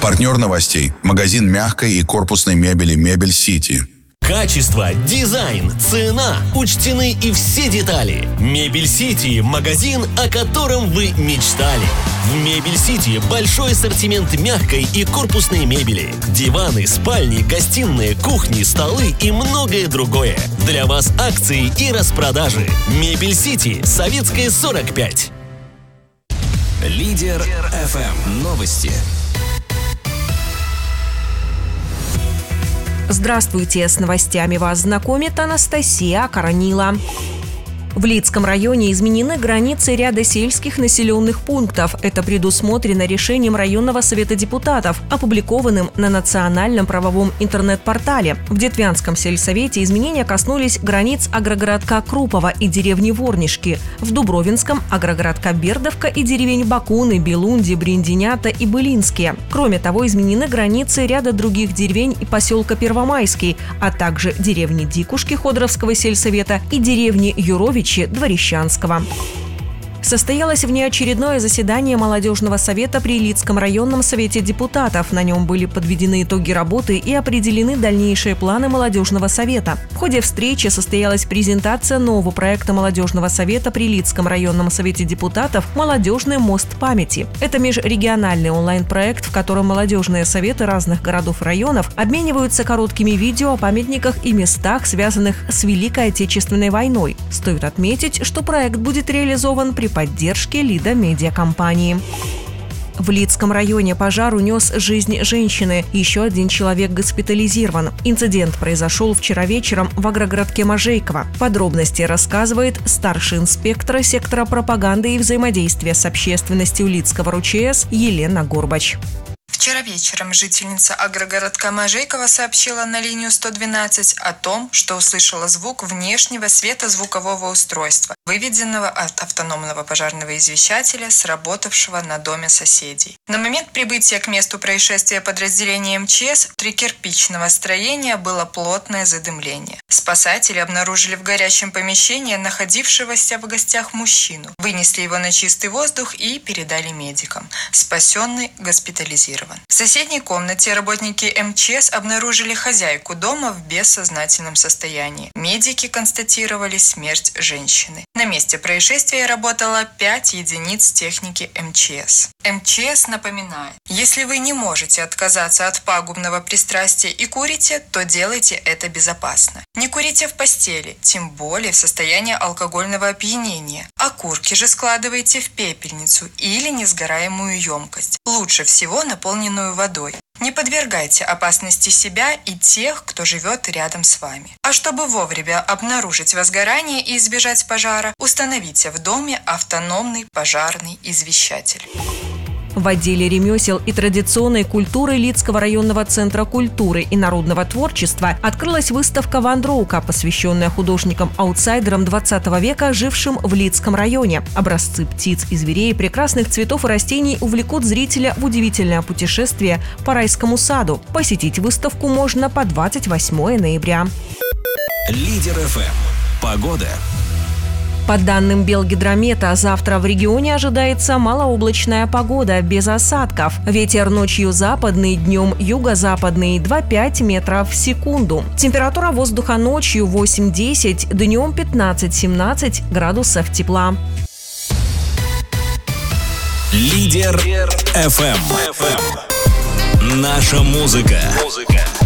Партнер новостей – магазин мягкой и корпусной мебели «Мебель Сити». Качество, дизайн, цена. Учтены и все детали. Мебель Сити – магазин, о котором вы мечтали. В Мебель Сити большой ассортимент мягкой и корпусной мебели. Диваны, спальни, гостиные, кухни, столы и многое другое. Для вас акции и распродажи. Мебель Сити, Советская, 45. Лидер ФМ. Новости. Здравствуйте, с новостями вас знакомит Анастасия Коронила. В Лидском районе изменены границы ряда сельских населенных пунктов. Это предусмотрено решением районного совета депутатов, опубликованным на национальном правовом интернет-портале. В Детвянском сельсовете изменения коснулись границ агрогородка Крупово и деревни Ворнишки, в Дубровинском – агрогородка Бердовка и деревень Бакуны, Белунди, Бриндинята и Былинские. Кроме того, изменены границы ряда других деревень и поселка Первомайский, а также деревни Дикушки Ходоровского сельсовета и деревни Юровичи Дворищанского. Состоялось внеочередное заседание молодежного совета при Лидском районном совете депутатов. На нем были подведены итоги работы и определены дальнейшие планы молодежного совета. В ходе встречи состоялась презентация нового проекта молодежного совета при Лидском районном совете депутатов «Молодежный мост памяти». Это межрегиональный онлайн-проект, в котором молодежные советы разных городов и районов обмениваются короткими видео о памятниках и местах, связанных с Великой Отечественной войной. Стоит отметить, что проект будет реализован при поддержки Лида медиакомпании. В Лидском районе пожар унес жизнь женщины. Еще один человек госпитализирован. Инцидент произошел вчера вечером в агрогородке Можейково. Подробности рассказывает старший инспектор сектора пропаганды и взаимодействия с общественностью Лидского РУЧС Елена Горбач. Вчера вечером жительница агрогородка Можейково сообщила на линию 112 о том, что услышала звук внешнего светозвукового устройства, выведенного от автономного пожарного извещателя, сработавшего на доме соседей. На момент прибытия к месту происшествия подразделения МЧС внутри кирпичного строения было плотное задымление. Спасатели обнаружили в горящем помещении находившегося в гостях мужчину, вынесли его на чистый воздух и передали медикам. Спасенный госпитализирован. В соседней комнате работники МЧС обнаружили хозяйку дома в бессознательном состоянии. Медики констатировали смерть женщины. На месте происшествия работало 5 единиц техники МЧС. МЧС напоминает: если вы не можете отказаться от пагубного пристрастия и курите, то делайте это безопасно. Не курите в постели, тем более в состоянии алкогольного опьянения. Окурки же складывайте в пепельницу или несгораемую емкость. Лучше всего наполненную водой. Не подвергайте опасности себя и тех, кто живет рядом с вами. А чтобы вовремя обнаружить возгорание и избежать пожара, установите в доме автономный пожарный извещатель. В отделе ремесел и традиционной культуры Лидского районного центра культуры и народного творчества открылась выставка «Вандроука», посвященная художникам-аутсайдерам 20 века, жившим в Лидском районе. Образцы птиц и зверей, прекрасных цветов и растений увлекут зрителя в удивительное путешествие по райскому саду. Посетить выставку можно по 28 ноября. Лидер ФМ. Погода. По данным Белгидромета, завтра в регионе ожидается малооблачная погода, без осадков. Ветер ночью западный, днем юго-западный 2-5 метров в секунду. Температура воздуха ночью 8-10, днем 15-17 градусов тепла. Лидер ФМ. Наша музыка.